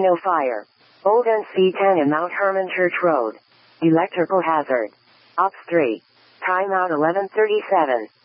Volcano fire. Ogun C10 in Mount Hermon Church Road. Electrical hazard. Ops 3. Timeout 11:37.